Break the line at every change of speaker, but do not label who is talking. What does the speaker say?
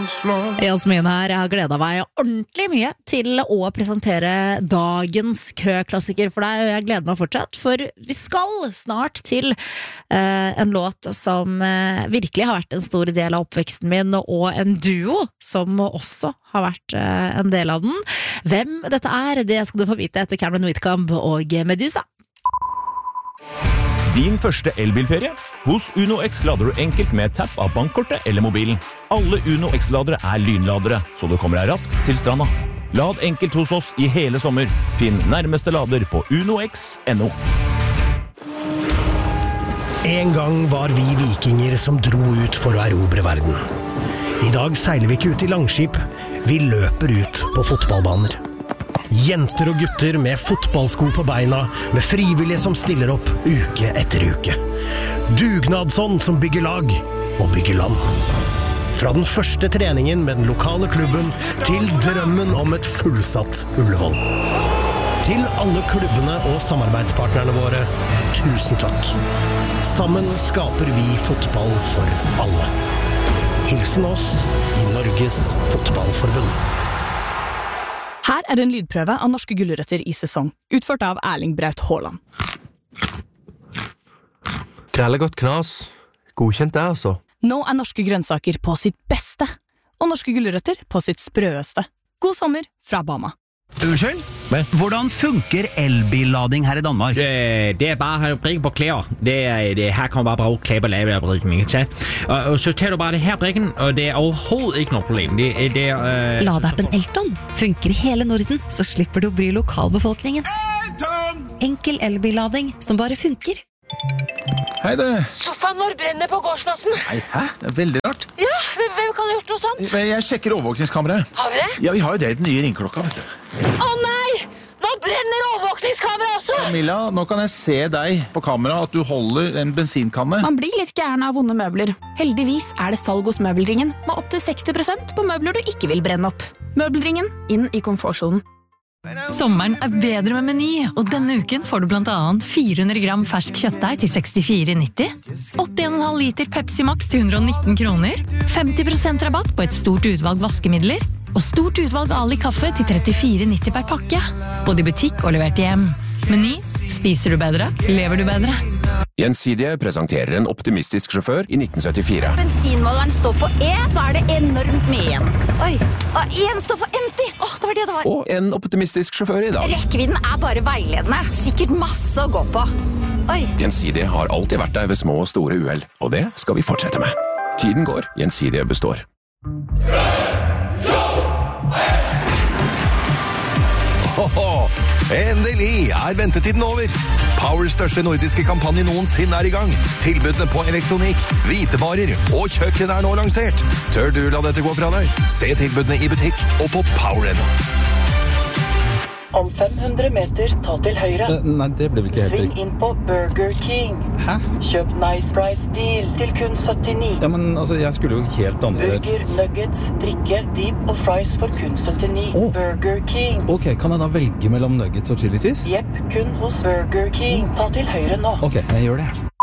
Jasmin her, jeg har gledet meg ordentlig mye til å presentere dagens køklassiker for deg, og jeg gleder meg fortsatt, for vi skal snart til en låt som virkelig har vært en stor del av oppveksten min, og en duo som også har vært en del av den. Hvem dette det skal du få vite etter Cameron Whitcomb og Medusa.
Din første elbilferie? Hos Uno X lader du enkelt med tapp av bankkortet eller mobilen. Alle Uno X-ladere lynladere, så du kommer deg raskt til stranda. Lad enkelt hos oss i hele sommer. Finn nærmeste lader på unox.no.
En gang var vi vikinger som dro ut for å erobre verden. I dag seiler vi ikke ut i langskip, vi løper ut på fotballbaner. Jenter og gutter med fotballsko på beina, med frivillige som stiller opp uke etter uke. Dugnadsånd som bygger lag og bygger land. Fra den første treningen med den lokale klubben til drømmen om et fullsatt Ullevål. Til alle klubbene og samarbeidspartnerne våre, tusen takk. Sammen skaper vi fotball for alle. Hilsen oss i Norges Fotballforbund.
Her en lydprøve av norske gulrøtter i sesong, utført av Erling Braut Haaland.
Grellegodt knas. Godkjent det, altså.
Nå norske grønnsaker på sitt beste, og norske gulrøtter på sitt sprøeste. God sommer fra Bama.
Unnskyld? Hvordan funker elbillading her i Danmark?
Det bare å brikke på klær. Her kan man bare bruke klær på lavebrikken, ikke? Og så tar du bare det her brikken, og det overhovedet ikke noe problem.
Ladeappen Elton funker i hele Norden, så slipper du å bry lokalbefolkningen. Enkel elbillading som bare funker.
Hei det.
Sofaen vår brenner på gårdsplassen.
Nei, hæ? Det veldig rart.
Ja, hvem kan ha gjort noe sånt?
Jeg sjekker overvåkningskameraet.
Har vi det?
Ja, vi har jo det i den nye ringklokka, vet du.
Å nei! Nå brenner overvåkningskameraet også!
Camilla, nå kan jeg se deg på kamera at du holder en bensinkanne.
Man blir litt gæren av vonde møbler. Heldigvis det salg hos Møbelringen, med opp til 60% på møbler du ikke vil brenne opp. Møbelringen, inn i komfortsonen.
Sommeren bedre med Meny, og denne uken får du blant annet 400 gram fersk kjøttdeig til 64,90, 81,5 liter Pepsi Max til 119 kroner, 50% rabatt på et stort utvalg vaskemidler, og stort utvalg Ali kaffe til 34,90 per pakke, både i butikk og levert hjem. Meny, spiser du bedre, lever du bedre.
Gjensidige presenterer en optimistisk sjåfør i 1974.
Bensinmåleren står på E, så det enormt mye igjen. Oi, en står for empty! Det var det var.
Og en optimistisk sjåfør i dag.
Rekkevidden bare veiledende. Sikkert masse å gå på. Oi.
Gjensidige har alltid vært der ved små og store uheld, og det skal vi fortsette med. Tiden går, Gjensidige består.
Endelig ventetiden over. Powers største nordiske kampanje noensinne i gang. Tilbudene på elektronikk, hvitevarer og kjøkken nå lansert. Tør du la dette gå fra deg? Se tilbudene i butikk og på Power.no.
Om 500 meter, ta til høyre.
Nei, det ble vel ikke helt
Sving inn på Burger King.
Hæ?
Kjøp Nice Price Deal til kun 79.
Ja, men altså, jeg skulle jo helt andre...
Burger, nuggets, drikke, deep og fries for kun 79. Burger King.
Ok, kan jeg da velge mellom nuggets og chili cheese?
Jepp, kun hos Burger King. Ta til høyre nå.
Ok, jeg gjør det.